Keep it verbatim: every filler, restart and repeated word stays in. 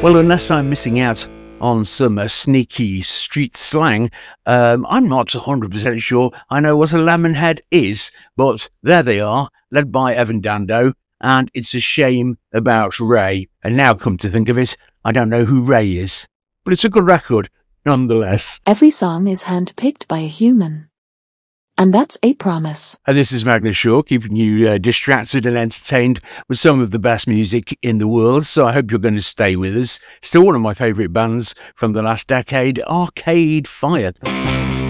Well, unless I'm missing out on some uh, sneaky street slang, um, I'm not one hundred percent sure I know what a lemonhead is, but there they are, led by Evan Dando, and It's a Shame About Ray. And now, come to think of it, I don't know who Ray is, but it's a good record, nonetheless. Every song is handpicked by a human. And that's a promise. And this is Magnus Shaw, keeping you uh, distracted and entertained with some of the best music in the world, so I hope you're going to stay with us. Still one of my favourite bands from the last decade, Arcade Fire.